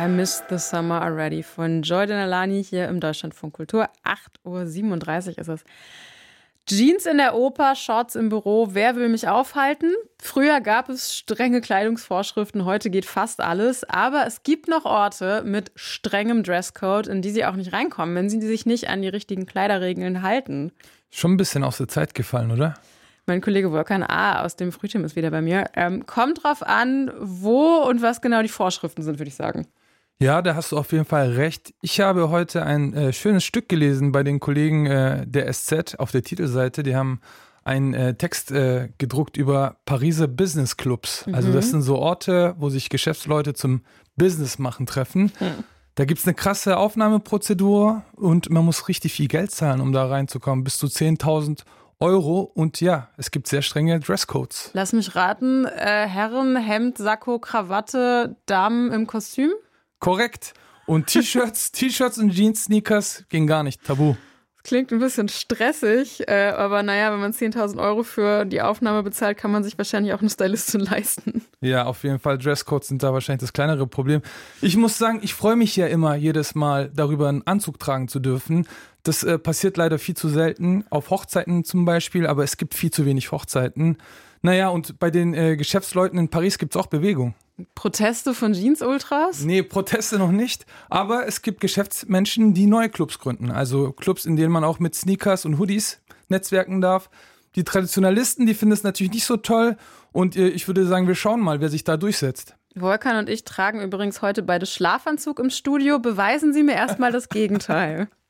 I Miss the Summer Already von Joy Denalani hier im Deutschlandfunk Kultur. 8:37 Uhr ist es. Jeans in der Oper, Shorts im Büro, wer will mich aufhalten? Früher gab es strenge Kleidungsvorschriften, heute geht fast alles. Aber es gibt noch Orte mit strengem Dresscode, in die Sie auch nicht reinkommen, wenn Sie sich nicht an die richtigen Kleiderregeln halten. Schon ein bisschen aus der Zeit gefallen, oder? Mein Kollege Volkan A. aus dem Frühteam ist wieder bei mir. Kommt drauf an, wo und was genau die Vorschriften sind, würde ich sagen. Ja, da hast du auf jeden Fall recht. Ich habe heute ein schönes Stück gelesen bei den Kollegen der SZ auf der Titelseite. Die haben einen Text gedruckt über Pariser Business Clubs. Also das sind so Orte, wo sich Geschäftsleute zum Business machen treffen. Da gibt es eine krasse Aufnahmeprozedur und man muss richtig viel Geld zahlen, um da reinzukommen. Bis zu 10.000 Euro und ja, es gibt sehr strenge Dresscodes. Lass mich raten, Herren, Hemd, Sakko, Krawatte, Damen im Kostüm? Korrekt. Und T-Shirts und Jeans, Sneakers ging gar nicht, tabu. Klingt ein bisschen stressig, aber naja, wenn man 10.000 Euro für die Aufnahme bezahlt, kann man sich wahrscheinlich auch eine Stylistin leisten. Ja, auf jeden Fall. Dresscodes sind da wahrscheinlich das kleinere Problem. Ich muss sagen, ich freue mich ja immer jedes Mal darüber, einen Anzug tragen zu dürfen. Das passiert leider viel zu selten, auf Hochzeiten zum Beispiel, aber es gibt viel zu wenig Hochzeiten. Naja, und bei den Geschäftsleuten in Paris gibt es auch Bewegung. Proteste von Jeans-Ultras? Nee, Proteste noch nicht, aber es gibt Geschäftsmenschen, die neue Clubs gründen. Also Clubs, in denen man auch mit Sneakers und Hoodies netzwerken darf. Die Traditionalisten, die finden es natürlich nicht so toll und ich würde sagen, wir schauen mal, wer sich da durchsetzt. Volkan und ich tragen übrigens heute beide Schlafanzug im Studio. Beweisen Sie mir erstmal das Gegenteil.